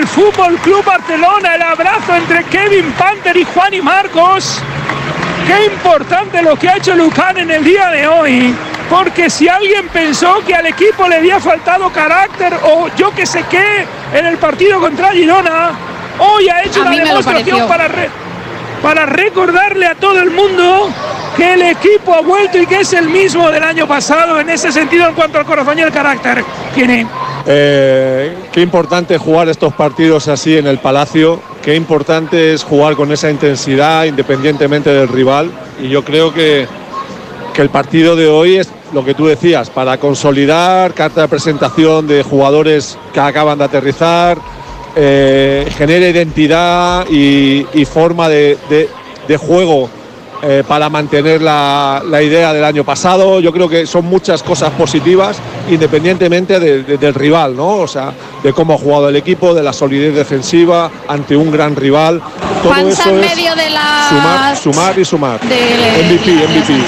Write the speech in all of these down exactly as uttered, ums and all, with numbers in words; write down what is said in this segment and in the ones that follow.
el Fútbol Club Barcelona, el abrazo entre Kevin Panther y Juan y Marcos. Qué importante lo que ha hecho Lukan en el día de hoy, porque si alguien pensó que al equipo le había faltado carácter o yo que sé qué en el partido contra Girona, hoy ha hecho a una demostración para, re, para recordarle a todo el mundo que el equipo ha vuelto y que es el mismo del año pasado en ese sentido en cuanto al corazón y el carácter. Tiene. Eh, qué importante jugar estos partidos así en el Palacio, qué importante es jugar con esa intensidad independientemente del rival, y yo creo que, que el partido de hoy es lo que tú decías, para consolidar carta de presentación de jugadores que acaban de aterrizar, eh, genera identidad y, y forma de, de, de juego eh, para mantener la, la idea del año pasado. Yo creo que son muchas cosas positivas independientemente de, de, del rival, ¿no? O sea, de cómo ha jugado el equipo, de la solidez defensiva ante un gran rival. Todo Panza eso en es medio de la... sumar, sumar y sumar. De... M V P, M V P.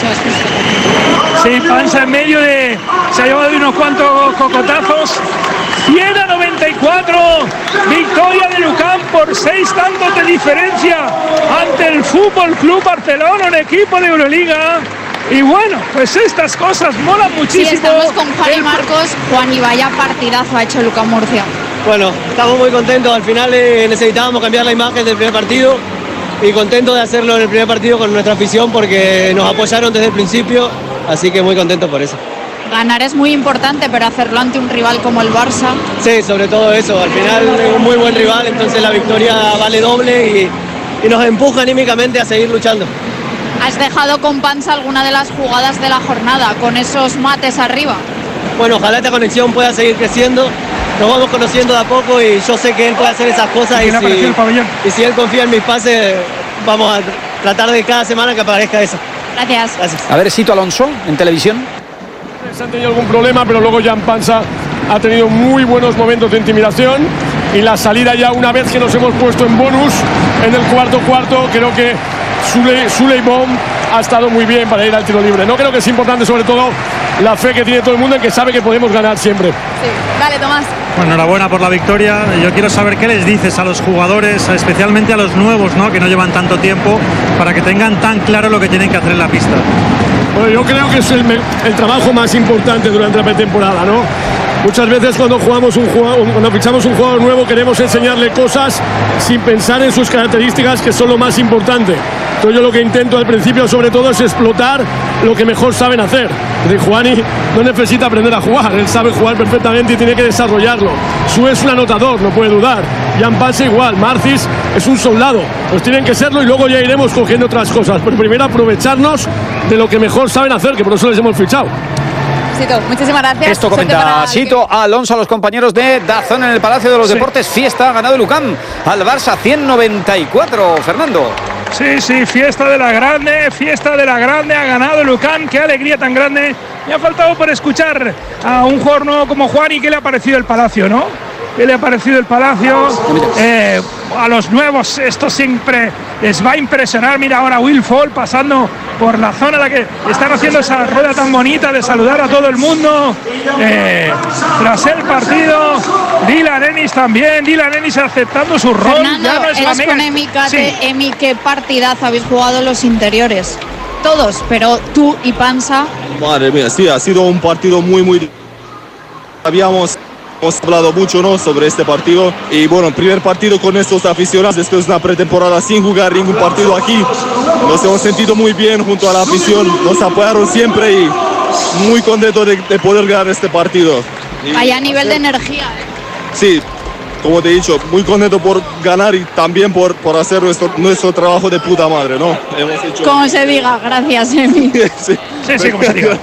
Sí, Panza en medio de... Se ha llevado unos cuantos cocotazos. cien a noventa y cuatro, victoria de Lukan por seis tantos de diferencia ante el Fútbol Club Barcelona, un equipo de Euroliga. Y bueno, pues estas cosas molan muchísimo. Sí, estamos con Juan y Marcos. Juan, y vaya partidazo ha hecho Lukan Murcia. Bueno, estamos muy contentos. Al final eh, necesitábamos cambiar la imagen del primer partido y contentos de hacerlo en el primer partido con nuestra afición porque nos apoyaron desde el principio, así que muy contentos por eso. Ganar es muy importante, pero hacerlo ante un rival como el Barça. Sí, sobre todo eso. Al final es un muy buen rival, entonces la victoria vale doble y, y nos empuja anímicamente a seguir luchando. ¿Has dejado con Panza alguna de las jugadas de la jornada con esos mates arriba? Bueno, ojalá esta conexión pueda seguir creciendo. Nos vamos conociendo de a poco y yo sé que él puede hacer esas cosas. Y si, y si él confía en mis pases, vamos a tratar de cada semana que aparezca eso. Gracias. Gracias. A ver, Sito Alonso en televisión. Se han tenido algún problema, pero luego Jan Panza ha tenido muy buenos momentos de intimidación y la salida ya una vez que nos hemos puesto en bonus en el cuarto cuarto, creo que Suleiman ha estado muy bien para ir al tiro libre. No creo que es importante, sobre todo la fe que tiene todo el mundo en que sabe que podemos ganar siempre. Sí, dale, Tomás. Bueno, enhorabuena por la victoria. Yo quiero saber qué les dices a los jugadores, especialmente a los nuevos, ¿no?, que no llevan tanto tiempo, para que tengan tan claro lo que tienen que hacer en la pista. Bueno, yo creo que es el, el trabajo más importante durante la pretemporada, ¿no? Muchas veces cuando jugamos un jugador, cuando fichamos un jugador nuevo, queremos enseñarle cosas sin pensar en sus características, que son lo más importante. Entonces yo lo que intento al principio sobre todo es explotar lo que mejor saben hacer. Juani no necesita aprender a jugar, él sabe jugar perfectamente y tiene que desarrollarlo. Su es un anotador, no puede dudar. Jan Panza igual, Marcis es un soldado, pues tienen que serlo y luego ya iremos cogiendo otras cosas. Pero primero aprovecharnos de lo que mejor saben hacer, que por eso les hemos fichado. Sito, muchísimas gracias. Esto comenta Sito Alonso a los compañeros de DAZN en el Palacio de los sí. Deportes. Fiesta, ha ganado Lukan al Barça cien noventa y cuatro, Fernando. Sí, sí, fiesta de la grande, fiesta de la grande, ha ganado Lukan, qué alegría tan grande. Me ha faltado por escuchar a un jugador nuevo como Juan y qué le ha parecido el Palacio, ¿no? ¿Qué le ha parecido el Palacio? Eh, a los nuevos esto siempre les va a impresionar. Mira ahora Will Fall pasando por la zona en la que están haciendo esa rueda tan bonita de saludar a todo el mundo. Eh, tras el partido, Dylan Ennis también, Dylan Ennis aceptando su rol. Fernando, ya no es la mega... con Emi, Kate, sí. Emi, qué partidazo habéis jugado los interiores. Todos, pero tú y Panza. Madre mía, sí, ha sido un partido muy, muy... Habíamos... Hemos hablado mucho, ¿no?, sobre este partido y bueno, primer partido con estos aficionados después de una pretemporada sin jugar ningún partido aquí. Nos hemos sentido muy bien junto a la afición, nos apoyaron siempre y muy contento de, de poder ganar este partido. Y vaya nivel de energía, ¿eh? Sí, como te he dicho, muy contento por ganar y también por, por hacer nuestro, nuestro trabajo de puta madre, ¿no? Hemos hecho... Como se diga, gracias, Emi. sí, sí, sí, como se diga.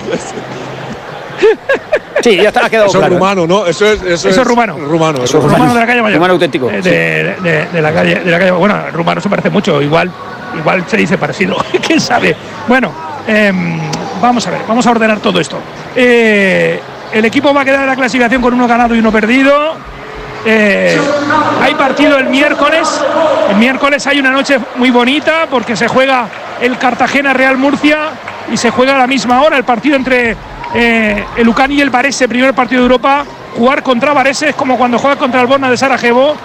Sí, ya está, ha quedado eso claro. Es rumano, ¿no? Eso es, eso eso es es rumano. Rumano, eso es rumano. rumano de la calle Mayor. Rumano auténtico. De, de, de, de la calle, de la calle. Bueno, el rumano se parece mucho. Igual, igual se dice parecido. ¿Quién sabe? Bueno, eh, vamos a ver, vamos a ordenar todo esto. Eh, el equipo va a quedar en la clasificación con uno ganado y uno perdido. Eh, hay partido el miércoles. El miércoles hay una noche muy bonita porque se juega el Cartagena Real Murcia y se juega a la misma hora el partido entre Eh, el Lukan y el Varese, primer partido de Europa. Jugar contra Varese es como cuando juegas contra el Borna de Sarajevo.